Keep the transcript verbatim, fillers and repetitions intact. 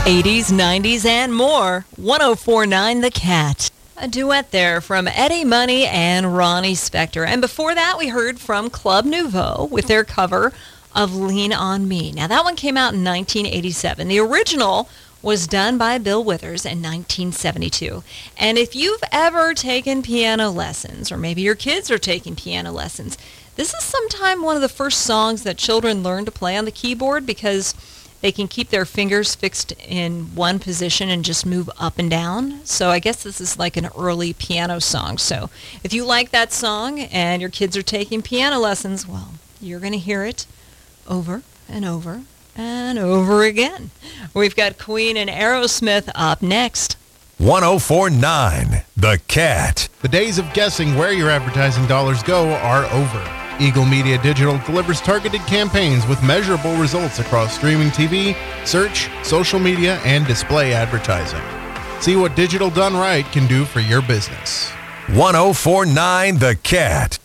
eighties, nineties, and more. one oh four point nine The Cat. A duet there from Eddie Money and Ronnie Spector. And before that, we heard from Club Nouveau with their cover of Lean on Me. Now, that one came out in nineteen eighty-seven. The original was done by Bill Withers in nineteen seventy-two. And if you've ever taken piano lessons, or maybe your kids are taking piano lessons, this is sometime one of the first songs that children learn to play on the keyboard because they can keep their fingers fixed in one position and just move up and down. So I guess this is like an early piano song. So if you like that song and your kids are taking piano lessons, well, you're going to hear it over and over and over again. We've got Queen and Aerosmith up next. one oh four point nine The Cat. The days of guessing where your advertising dollars go are over. Eagle Media Digital delivers targeted campaigns with measurable results across streaming T V, search, social media, and display advertising. See what digital done right can do for your business. one oh four point nine The Cat.